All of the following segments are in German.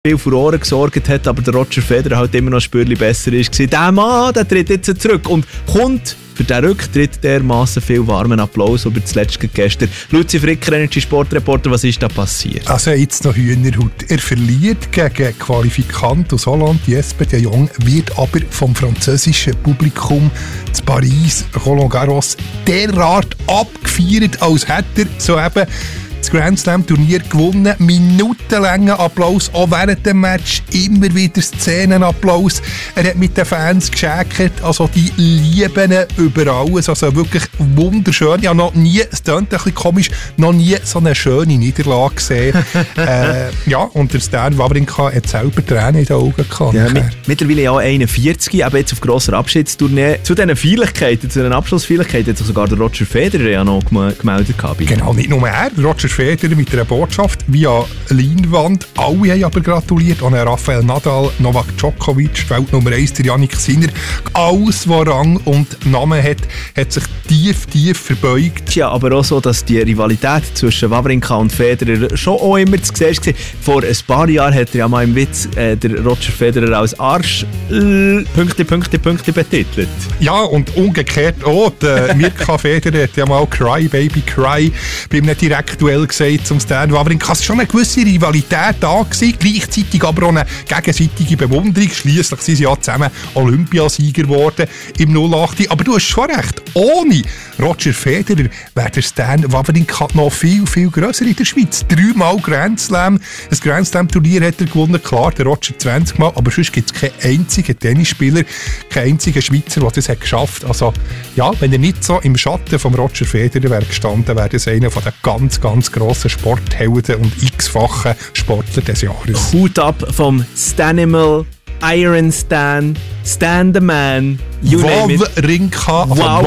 viel Furore gesorgt hat, aber der Roger Federer halt immer noch ein Spürchen besser ist. Der Mann, der tritt jetzt zurück und kommt für diesen Rücktritt dermassen viel warmen Applaus über das letzte gestern. Luzi Fricker, Energy-Sportreporter, was ist da passiert? Also jetzt noch Hühnerhaut. Er verliert gegen Qualifikant aus Holland, Jesper de Jong, wird aber vom französischen Publikum zu Paris, Roland Garros, derart abgefeiert, als hätte er so eben das Grand Slam Turnier gewonnen. Minutenlanger Applaus, auch während dem Match immer wieder Szenenapplaus. Er hat mit den Fans geschäkert, also die lieben ihn über alles, also wirklich wunderschön. Ich habe noch nie, es klingt ein bisschen komisch, noch nie so eine schöne Niederlage gesehen. Ja, und der Stan Wawrinka hat selber Tränen in den Augen gehabt. Ja, mittlerweile ja 41, aber jetzt auf grosser Abschiedstournee. Zu diesen Feierlichkeiten, zu den Abschlussfeierlichkeiten hat sich sogar der Roger Federer ja noch gemeldet. Genau, nicht nur er, Roger Federer mit einer Botschaft via Leinwand. Alle haben aber gratuliert. Auch Rafael Nadal, Novak Djokovic, Weltnummer 1, der Jannik Sinner. Alles, was Rang und Namen hat, hat sich tief verbeugt. Ja, aber auch so, dass die Rivalität zwischen Wawrinka und Federer schon auch immer zu sehen war. Vor ein paar Jahren hat er ja mal im Witz der Roger Federer als Arsch Punkte betitelt. Ja, und umgekehrt auch. Mirka Federer hat ja mal Cry Baby Cry bei einem Direktduell gesagt zum Stan Wawrinka. Es war schon eine gewisse Rivalität da gewesen, gleichzeitig aber auch eine gegenseitige Bewunderung. Schliesslich sind sie ja zusammen Olympiasieger geworden im 08. Aber du hast schon recht, ohne Roger Federer wäre der Stan Wawrinka noch viel grösser in der Schweiz. 3-mal Grand Slam. Ein Grand Slam Turnier hat er gewonnen, klar, der Roger 20 Mal, aber sonst gibt es keinen einzigen Tennisspieler, keinen einzigen Schweizer, der das hat geschafft. Also ja, wenn er nicht so im Schatten von Roger Federer wäre gestanden, wäre das einer von den ganz grossen Sporthelden und x-fachen Sportler des Jahres. Hut ab vom Stanimal, Iron Stan, Stan the Man, Wawrinka,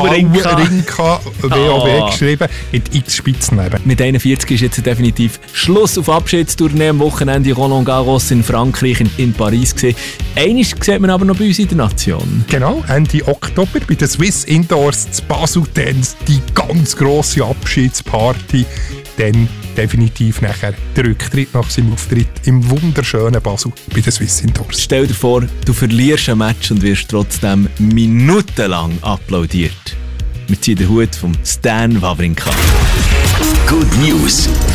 WoW geschrieben, mit x Spitznamen. Mit 41 ist jetzt definitiv Schluss auf Abschiedstournee am Wochenende Roland Garros in Frankreich, in Paris gesehen. Eines sieht man aber noch bei uns in der Nation. Genau, Ende Oktober bei den Swiss Indoors zu Basel, dann die ganz grosse Abschiedsparty. Dann definitiv nachher der Rücktritt nach seinem Auftritt im wunderschönen Basel bei den Swiss Indoors. Stell dir vor, du verlierst ein Match und wirst trotzdem minutenlang applaudiert. Wir ziehen den Hut vom Stan Wawrinka. Good News